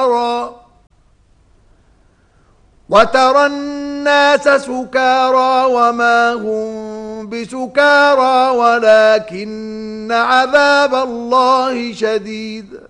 سكارى وترى الناس سكارى وما هم بسكارى ولكن عذاب الله شديد